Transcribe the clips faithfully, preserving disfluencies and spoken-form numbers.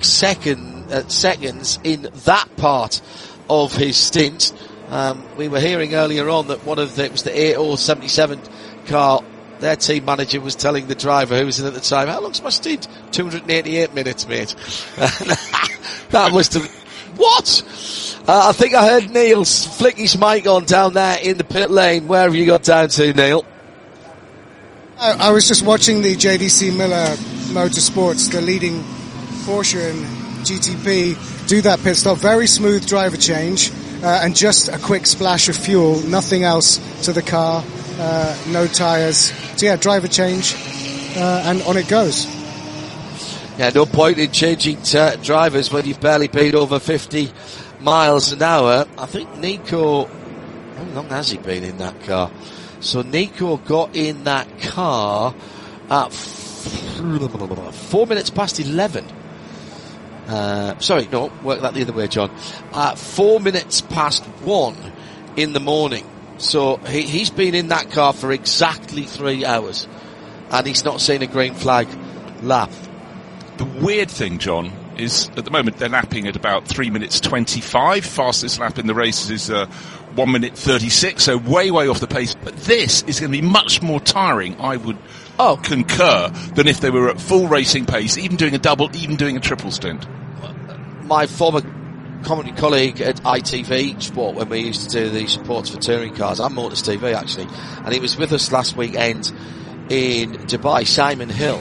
six second, uh, seconds in that part of his stint. Um, we were hearing earlier on that one of the, it was the A O seventy-seven car, their team manager was telling the driver who was in at the time, how long's my stint? two hundred eighty-eight minutes, mate. That was the, what? Uh, I think I heard Neil flick his mic on down there in the pit lane. Where have you got down to, Neil? I, I was just watching the J D C Miller Motorsports, the leading Porsche and G T P, do that pit stop. Very smooth driver change, uh, and just a quick splash of fuel, nothing else to the car, uh, no tyres. So yeah, driver change, uh, and on it goes. Yeah, no point in changing t- drivers when you've barely been over fifty miles an hour. I think Nico, how long has he been in that car? So Nico got in that car at f- four minutes past eleven. Uh, sorry, no, work that the other way, John. At four minutes past one in the morning. So he, he's been in that car for exactly three hours. And he's not seen a green flag lap. The weird thing, John, is at the moment they're lapping at about three minutes twenty-five. Fastest lap in the race is uh, one minute thirty-six, so way, way off the pace. But this is going to be much more tiring, I would oh. concur, than if they were at full racing pace, even doing a double, even doing a triple stint. My former commentary colleague at I T V Sport, when we used to do the supports for touring cars, and Motors T V actually, and he was with us last weekend in Dubai, Simon Hill,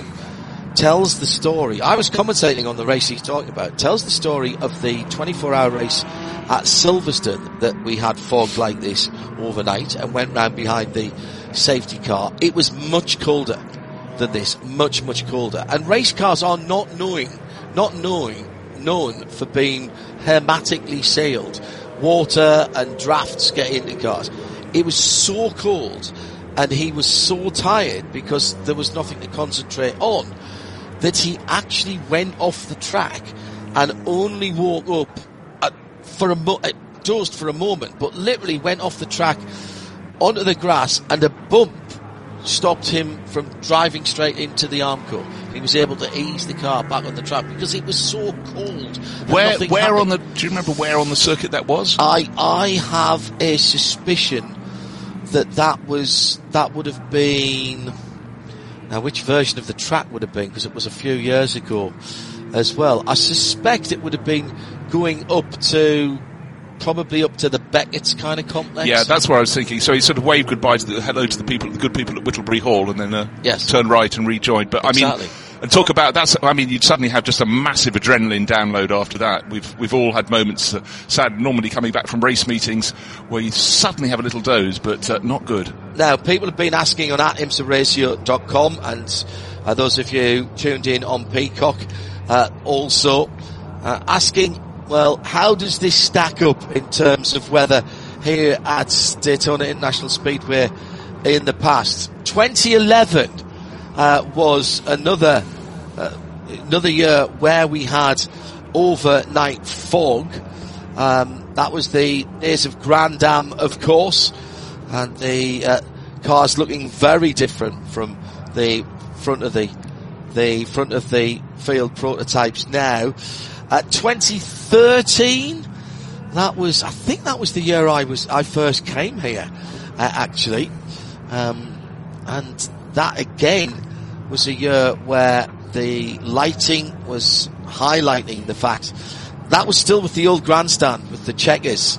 tells the story. I was commentating on the race he's talking about. Tells the story of the twenty-four hour race at Silverstone that we had fog like this overnight and went round behind the safety car. It was much colder than this, much, much colder. And race cars are not knowing, not knowing, known for being hermetically sealed. Water and drafts get into cars. It was so cold and he was so tired because there was nothing to concentrate on that he actually went off the track and only woke up at, for a mo- dozed for a moment, but literally went off the track onto the grass, and a bump stopped him from driving straight into the Armco. He was able to ease the car back on the track because it was so cold. Where, where happened. on the? Do you remember where on the circuit that was? I, I have a suspicion that that was that would have been. Now, which version of the track would have been? Because it was a few years ago as well. I suspect it would have been going up to, probably up to the Beckett's kind of complex. Yeah, that's where I was thinking. So he sort of waved goodbye to the, hello to the people, the good people at Whittlebury Hall, and then uh, yes. turned right and rejoined. But exactly. I mean, and talk about that's. I mean, you'd suddenly have just a massive adrenaline download after that. We've we've all had moments, uh, sad, normally coming back from race meetings, where you suddenly have a little doze, but uh, not good. Now, people have been asking on at imsa ratio dot com, and uh, those of you tuned in on Peacock, uh, also uh, asking, well, how does this stack up in terms of weather here at Daytona International Speedway in the past? twenty eleven uh, was another uh, another year where we had overnight fog. Um, that was the days of Grand Am, of course, and the uh, cars looking very different from the front of the the front of the field prototypes now. Uh, twenty thirteen, that was, I think that was the year I was, I first came here, uh, actually. Um, and that again was a year where the lighting was highlighting the fact that was still with the old grandstand with the checkers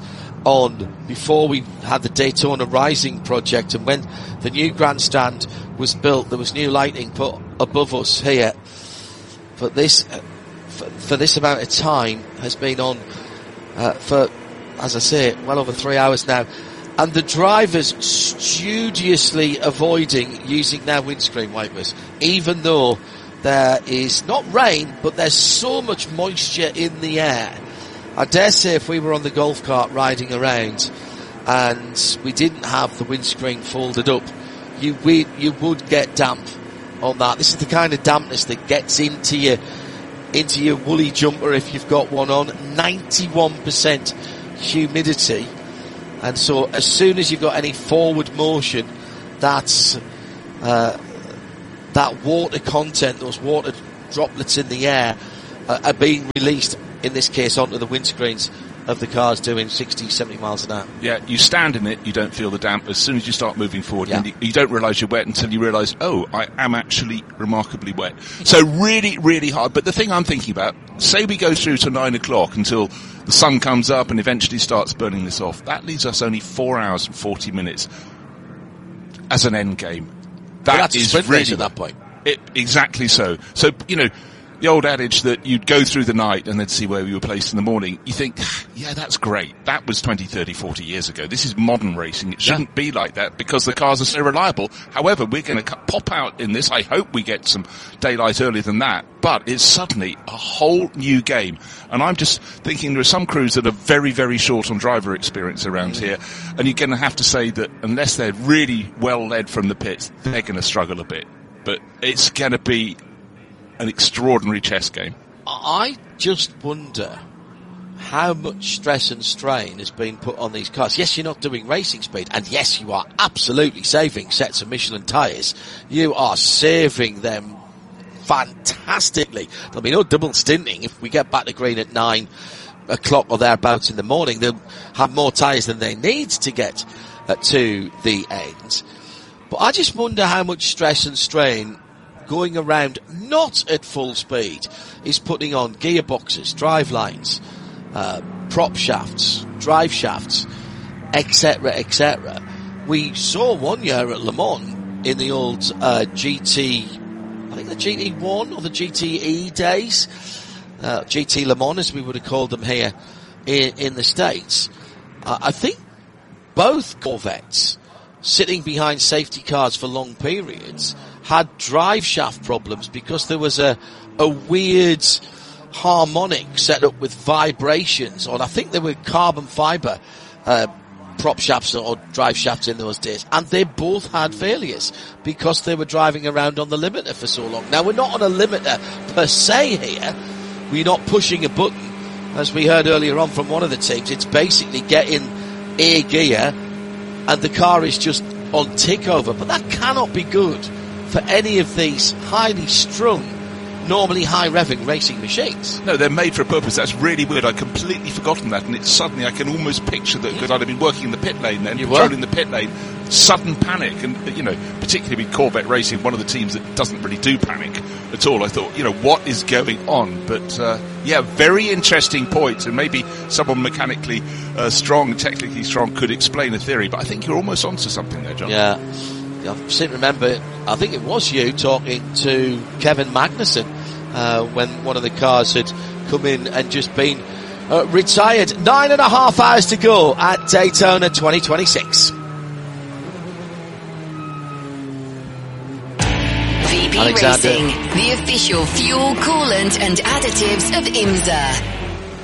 on before we had the Daytona Rising project, and when the new grandstand was built, there was new lighting put above us here. But this, uh, For, for this amount of time has been on uh, for, as I say, well over three hours now, and the drivers studiously avoiding using their windscreen wipers, even though there is not rain, but there's so much moisture in the air. I dare say if we were on the golf cart riding around and we didn't have the windscreen folded up, you we, you would get damp on that. This is the kind of dampness that gets into your into your woolly jumper if you've got one on. ninety-one percent humidity, and so as soon as you've got any forward motion, that's uh, that water content, those water droplets in the air uh, are being released, in this case, onto the windscreens of the cars doing sixty, seventy miles an hour. Yeah, you stand in it, you don't feel the damp. As soon as you start moving forward, Yeah. and you, you don't realise you're wet until you realise, oh, I am actually remarkably wet. So really, really hard. But the thing I'm thinking about, say we go through to nine o'clock until the sun comes up and eventually starts burning this off. That leaves us only four hours and forty minutes as an end game. That Well, that's a is sprint really race at that point. It, exactly so. So, you know, the old adage that you'd go through the night and then see where you were placed in the morning, you think, yeah, that's great. That was twenty, thirty, forty years ago. This is modern racing. It shouldn't Yeah. be like that because the cars are so reliable. However, we're going to pop out in this. I hope we get some daylight earlier than that. But it's suddenly a whole new game. And I'm just thinking there are some crews that are very, very short on driver experience around here. And you're going to have to say that unless they're really well led from the pits, they're going to struggle a bit. But it's going to be an extraordinary chess game. I just wonder how much stress and strain has been put on these cars. Yes, you're not doing racing speed, and yes, you are absolutely saving sets of Michelin tyres. You are saving them fantastically. There'll be no double stinting. If we get back to green at nine o'clock or thereabouts in the morning, they'll have more tyres than they need to get uh, to the end. But I just wonder how much stress and strain going around not at full speed is putting on gearboxes, drive lines, uh, prop shafts, drive shafts, et cetera, et cetera. We saw one year at Le Mans in the old uh, G T, I think the G T one or the G T E days, uh, G T Le Mans as we would have called them here in, in the States. Uh, I think both Corvettes sitting behind safety cars for long periods had drive shaft problems because there was a, a weird harmonic set up with vibrations on, I think they were carbon fibre, uh, prop shafts or drive shafts in those days. And they both had failures because they were driving around on the limiter for so long. Now we're not on a limiter per se here. We're not pushing a button. As we heard earlier on from one of the teams, it's basically getting a gear and the car is just on tick over. But that cannot be good for any of these highly strung, normally high revving racing machines. No, they're made for a purpose. That's really weird. I'd completely forgotten that, and it's suddenly I can almost picture that because I'd have been working in the pit lane then, You patrolling were. the pit lane, sudden panic, and you know, particularly with Corvette Racing, one of the teams that doesn't really do panic at all. I thought, you know, what is going on? But uh, yeah, very interesting point, and maybe someone mechanically uh, strong, technically strong, could explain a theory. But I think you're almost onto something there, John. Yeah. I seem to remember, I think it was you talking to Kevin Magnussen uh, when one of the cars had come in and just been uh, retired. Nine and a half hours to go at Daytona twenty twenty-six. V P Alexander. Racing, the official fuel, coolant and additives of IMSA.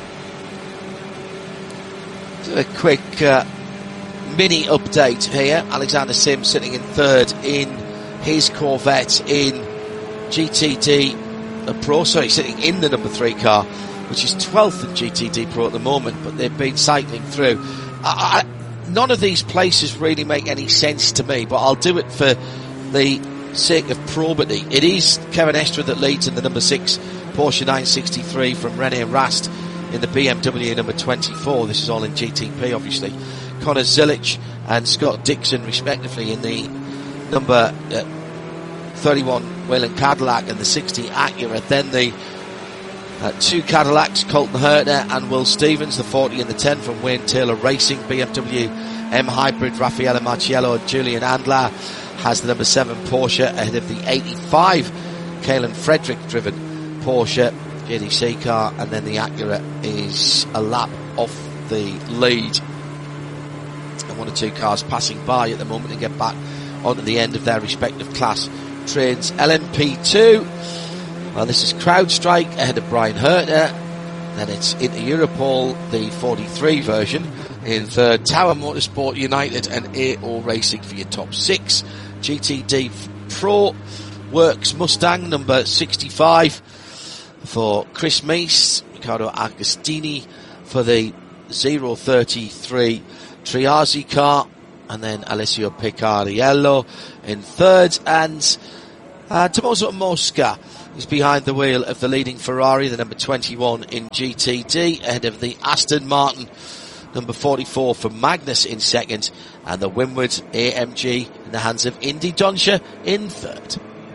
So a quick uh, mini update here. Alexander Sims sitting in third in his Corvette in G T D Pro, sorry, sitting in the number three car, which is twelfth in G T D Pro at the moment, but they've been cycling through. I, I, none of these places really make any sense to me, but I'll do it for the sake of probity. It is Kevin Estre that leads in the number six Porsche nine sixty-three from René Rast in the B M W number twenty-four. This is all in G T P, obviously. Connor Zilic and Scott Dixon, respectively, in the number uh, thirty-one Whelen Cadillac and the sixty Acura. Then the uh, two Cadillacs, Colton Herter and Will Stevens, the forty and the ten from Wayne Taylor Racing. B M W M Hybrid, Raffaele Marciello and Julian Andlar has the number seven Porsche ahead of the eighty-five Kalen Frederick driven Porsche J D C car, and then the Acura is a lap off the lead. And one or two cars passing by at the moment and get back onto the end of their respective class trains. L M P two, well, this is CrowdStrike ahead of Brian Herter. Then it's into Europol, the forty-three version. In third, Tower Motorsport United and A O Racing for your top six. G T D Pro Works Mustang number sixty-five for Chris Meese. Riccardo Agostini for the zero thirty-three Triazzi car. And then Alessio Picariello in third. And uh, Tommaso Mosca He's behind the wheel of the leading Ferrari, the number twenty-one in G T D, ahead of the Aston Martin, number forty-four for Magnus in second, and the Winward A M G in the hands of Indy Doncia in third.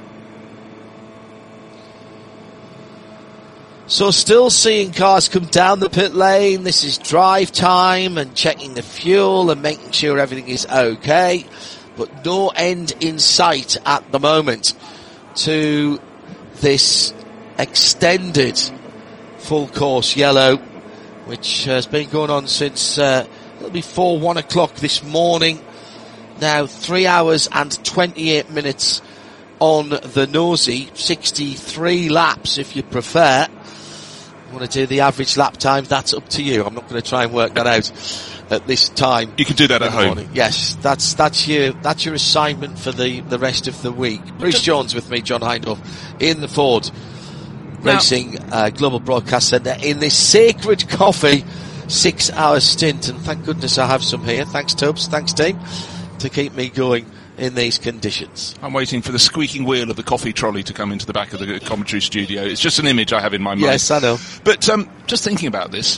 So still seeing cars come down the pit lane. This is drive time and checking the fuel and making sure everything is okay. But no end in sight at the moment to this extended full course yellow, which has been going on since uh, it'll be before one o'clock this morning. Now three hours and twenty-eight minutes on the nosy, sixty-three laps if you prefer. Want to do the average lap time, that's up to you. I'm not going to try and work that out at this time. You can do that at home. Morning. Yes, that's that's your that's your assignment for the, the rest of the week. Bruce Jones with me, John Hindhaugh, in the Ford now, Racing uh, Global Broadcast Centre in this Sacred Coffee six hour stint, and thank goodness I have some here. Thanks Tubbs, thanks team, to keep me going in these conditions. I'm waiting for the squeaking wheel of the coffee trolley to come into the back of the commentary studio. It's just an image I have in my mind. Yes, I know. But um, just thinking about this,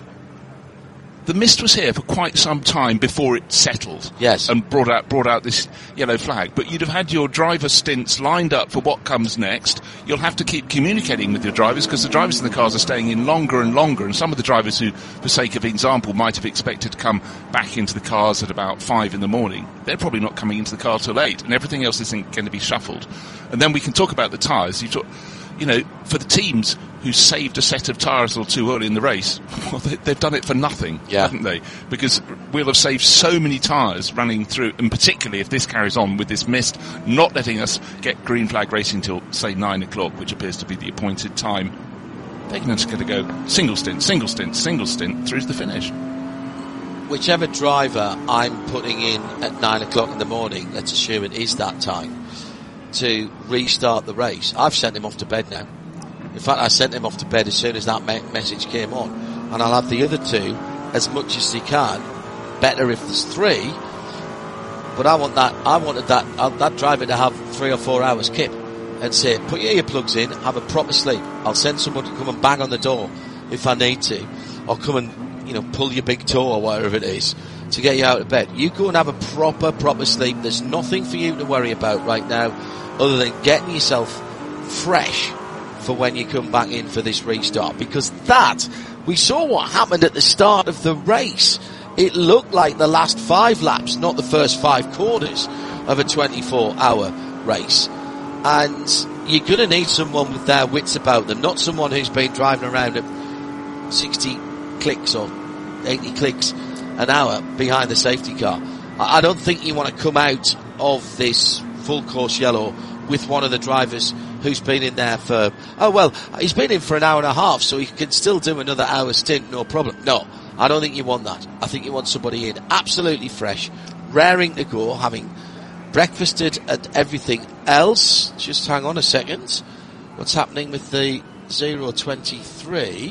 the mist was here for quite some time before it settled. Yes. And brought out brought out this yellow flag. But you'd have had your driver stints lined up for what comes next. You'll have to keep communicating with your drivers because the drivers in the cars are staying in longer and longer. And some of the drivers who, for sake of example, might have expected to come back into the cars at about five in the morning, they're probably not coming into the car till eight. And everything else isn't going to be shuffled. And then we can talk about the tyres. You talk, you know, for the teams who saved a set of tyres or two early in the race, well, they, they've done it for nothing, yeah. haven't they? Because we'll have saved so many tyres running through, and particularly if this carries on with this mist, not letting us get green flag racing till, say, nine o'clock, which appears to be the appointed time. They're just going to go single stint, single stint, single stint through to the finish. Whichever driver I'm putting in at nine o'clock in the morning, let's assume it is that time, to restart the race, I've sent him off to bed now. In fact, I sent him off to bed as soon as that me- message came on. And I'll have the other two as much as they can. Better if there's three. But I want that, I wanted that, uh, that driver to have three or four hours kip and say, put your earplugs in, have a proper sleep. I'll send someone to come and bang on the door if I need to. Or come and, you know, pull your big toe or whatever it is to get you out of bed. You go and have a proper, proper sleep. There's nothing for you to worry about right now other than getting yourself fresh for when you come back in for this restart, because that, we saw what happened at the start of the race. It looked like the last five laps, not the first five quarters of a twenty-four hour race. And you're going to need someone with their wits about them, not someone who's been driving around at sixty clicks or eighty clicks an hour behind the safety car. I don't think you want to come out of this full course yellow with one of the drivers who's been in there for, oh well, he's been in for an hour and a half, so he can still do another hour stint, no problem. No, I don't think you want that. I think you want somebody in absolutely fresh, raring to go, having breakfasted and everything else. Just hang on a second. What's happening with the zero twenty-three?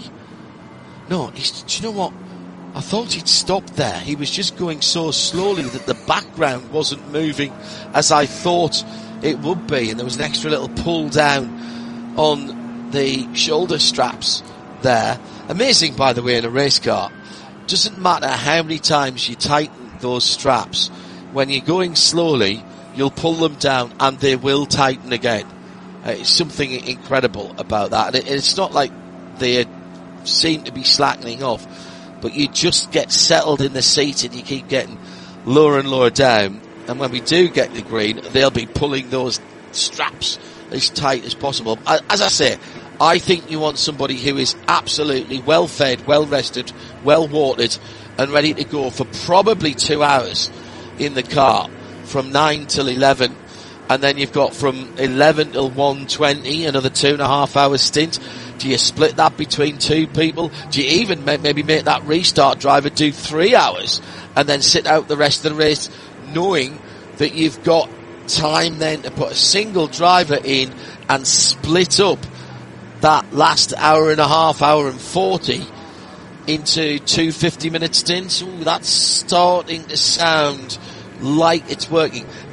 No, he's, do you know what? I thought he'd stopped there. He was just going so slowly that the background wasn't moving as I thought it would be, and there was an extra little pull down on the shoulder straps there. Amazing, by the way, in a race car. Doesn't matter how many times you tighten those straps, when you're going slowly, you'll pull them down and they will tighten again. Uh, it's something incredible about that, and it, it's not like they seem to be slackening off, but you just get settled in the seat and you keep getting lower and lower down. And when we do get the green, they'll be pulling those straps as tight as possible. As I say, I think you want somebody who is absolutely well fed, well rested, well watered, and ready to go for probably two hours in the car from nine till eleven. And then you've got from eleven till one twenty, another two and a half hour stint. Do you split that between two people? Do you even maybe make that restart driver do three hours and then sit out the rest of the race, knowing that you've got time then to put a single driver in and split up that last hour and a half, hour and forty into two fifty minute stints? Ooh, that's starting to sound like it's working. Now,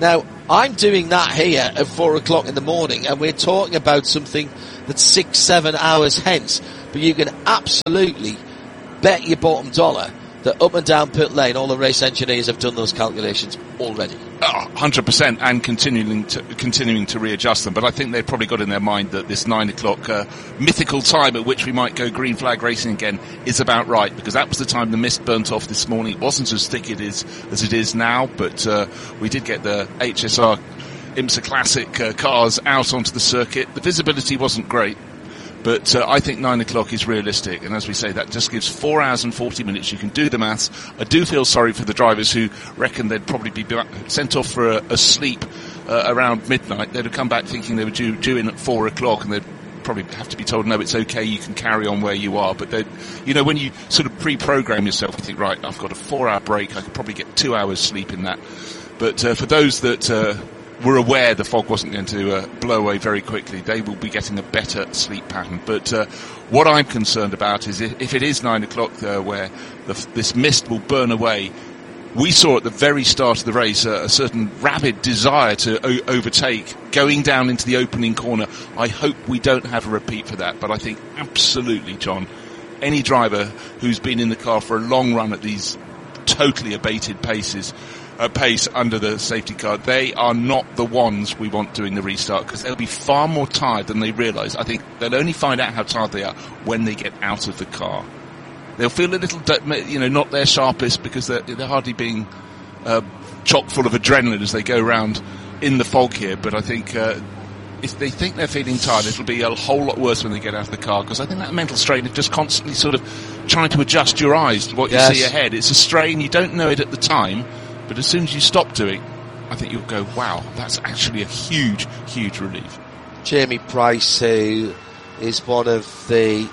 I'm doing that here at four o'clock in the morning, and we're talking about something that's six, seven hours hence. But you can absolutely bet your bottom dollar that up and down pit lane, all the race engineers have done those calculations already. Oh, one hundred percent, and continuing to, continuing to readjust them. But I think they've probably got in their mind that this nine o'clock uh, mythical time at which we might go green flag racing again is about right, because that was the time the mist burnt off this morning. It wasn't as thick it is, as it is now, but uh, we did get the H S R IMSA Classic uh, cars out onto the circuit. The visibility wasn't great. But uh, I think nine o'clock is realistic, and as we say, that just gives four hours and forty minutes. You can do the maths. I do feel sorry for the drivers who reckon they'd probably be sent off for a, a sleep uh, around midnight. They'd have come back thinking they were due, due in at four o'clock, and they'd probably have to be told, no, it's okay, you can carry on where you are. But they, you know, when you sort of pre-program yourself, you think, right, I've got a four-hour break. I could probably get two hours sleep in that. But uh, for those that uh, were aware the fog wasn't going to uh, blow away very quickly, they will be getting a better sleep pattern. But uh, what I'm concerned about is if, if it is nine o'clock uh, where the, this mist will burn away. We saw at the very start of the race uh, a certain rabid desire to o- overtake going down into the opening corner. I hope we don't have a repeat for that, but I think absolutely, John, any driver who's been in the car for a long run at these totally abated paces Uh, pace under the safety car, they are not the ones we want doing the restart, because they'll be far more tired than they realise. I think they'll only find out how tired they are when they get out of the car. They'll feel a little, you know, not their sharpest, because they're, they're hardly being uh, chock full of adrenaline as they go around in the fog here. But I think uh, if they think they're feeling tired, it'll be a whole lot worse when they get out of the car, because I think that mental strain of just constantly sort of trying to adjust your eyes to what you yes. see ahead. It's a strain, you don't know it at the time. But as soon as you stop doing, I think you'll go, wow, that's actually a huge, huge relief. Jamie Price, who is one of the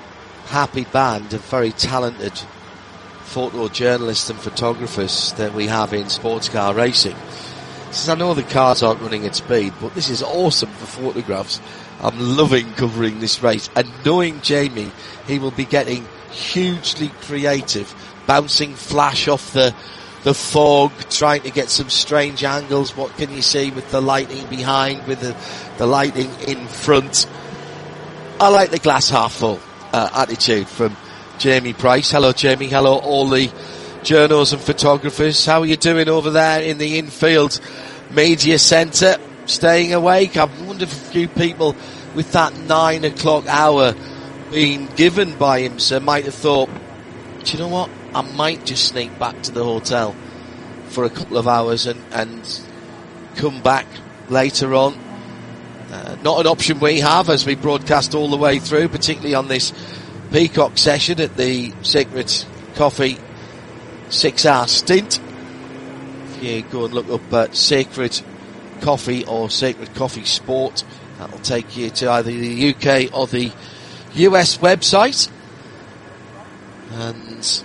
happy band of very talented photojournalists and photographers that we have in sports car racing, says, I know the cars aren't running at speed, but this is awesome for photographs. I'm loving covering this race. And knowing Jamie, he will be getting hugely creative, bouncing flash off the the fog, trying to get some strange angles. What can you see with the lighting behind, with the, the lighting in front? I like the glass half full uh, attitude from Jamie Price. Hello, Jamie. Hello, all the journos and photographers. How are you doing over there in the infield media centre? Staying awake? I wonder if a few people with that nine o'clock hour being given by IMSA might have thought, do you know what? I might just sneak back to the hotel for a couple of hours and, and come back later on. Uh, not an option we have as we broadcast all the way through, particularly on this Peacock session at the Sacred Coffee six-hour stint. If you go and look up at Sacred Coffee or Sacred Coffee Sport, that'll take you to either the U K or the U S website. And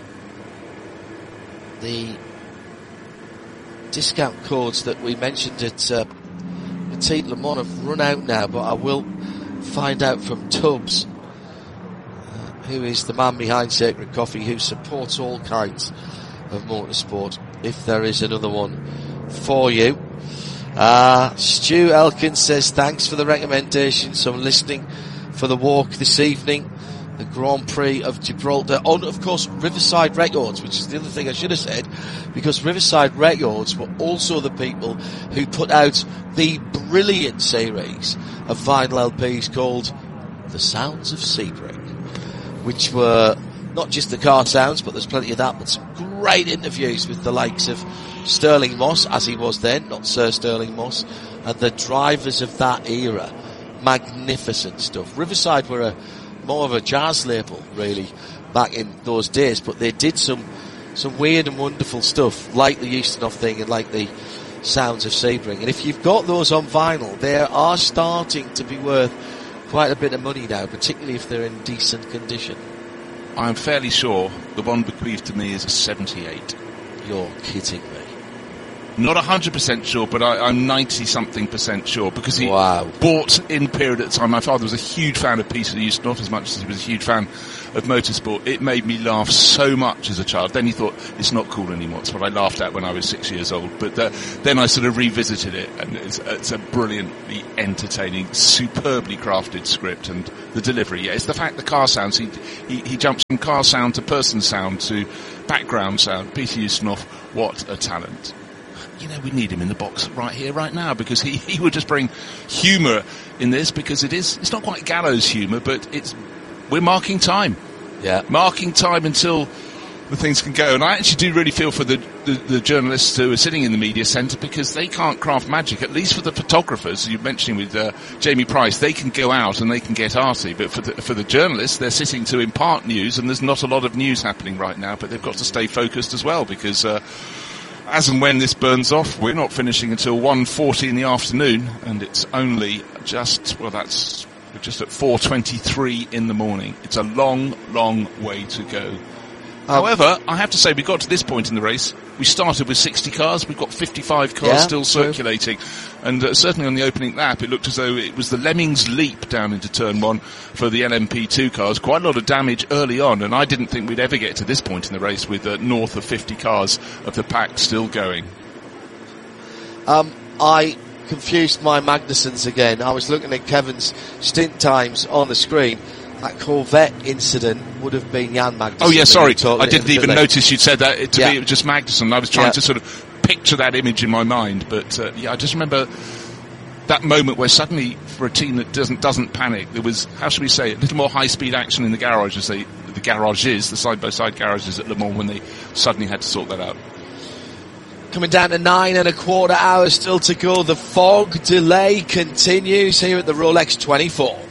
the discount codes that we mentioned at uh, Petit Le Mans have run out now, but I will find out from Tubbs, uh, who is the man behind Sacred Coffee, who supports all kinds of motorsport, if there is another one for you. Uh, Stu Elkins says, thanks for the recommendation. So I'm listening for the walk this evening. The Grand Prix of Gibraltar on, of course, Riverside Records, which is the other thing I should have said, because Riverside Records were also the people who put out the brilliant series of vinyl L Ps called The Sounds of Sebring, which were not just the car sounds, but there's plenty of that, but some great interviews with the likes of Sterling Moss, as he was then, not Sir Sterling Moss, and the drivers of that era. Magnificent stuff. Riverside were a more of a jazz label, really, back in those days, but they did some some weird and wonderful stuff, like the Ustinov thing and like the Sounds of Sebring. And if you've got those on vinyl, they are starting to be worth quite a bit of money now, particularly if they're in decent condition. I'm fairly sure the one bequeathed to me is a seventy-eight. You're kidding me. Not one hundred percent sure, but I, I'm ninety-something percent sure, because he wow. bought in period at the time. My father was a huge fan of Peter Ustinov, as much as he was a huge fan of motorsport. It made me laugh so much as a child. Then you thought, it's not cool anymore. It's what I laughed at when I was six years old. But uh, then I sort of revisited it, and it's, it's a brilliantly entertaining, superbly crafted script, and the delivery. Yeah, it's the fact the car sounds. He, he, he jumps from car sound to person sound to background sound. Peter Ustinov, what a talent. You know, we need him in the box right here, right now, because he, he would just bring humour in this, because it is, it's not quite gallows humour, but it's, we're marking time. Yeah. Marking time until the things can go. And I actually do really feel for the, the, the journalists who are sitting in the media centre, because they can't craft magic, at least for the photographers. You're mentioning with uh, Jamie Price, they can go out and they can get arty, but for the, for the journalists, they're sitting to impart news, and there's not a lot of news happening right now, but they've got to stay focused as well, because uh, as and when this burns off, we're not finishing until one forty in the afternoon, and it's only just, well, that's we're just at four twenty-three in the morning. It's a long, long way to go. Um, However, I have to say, we got to this point in the race. We started with sixty cars. We've got fifty-five cars yeah, still circulating. True. And uh, certainly on the opening lap, it looked as though it was the Lemmings leap down into turn one for the L M P two cars. Quite a lot of damage early on, and I didn't think we'd ever get to this point in the race with uh, north of fifty cars of the pack still going. Um, I confused my Magnussens again. I was looking at Kevin's stint times on the screen. That Corvette incident would have been Jan Magnussen. Oh yeah, sorry, I didn't even notice you'd said that. To yeah. me, it was just Magnussen. I was trying yeah. to sort of picture that image in my mind, but uh, yeah, I just remember that moment where suddenly, for a team that doesn't doesn't panic, there was, how should we say it, a little more high-speed action in the garage, as they, the garages, the side-by-side garages at Le Mans, when they suddenly had to sort that out. Coming down to nine and a quarter hours still to go. The fog delay continues here at the Rolex twenty-four.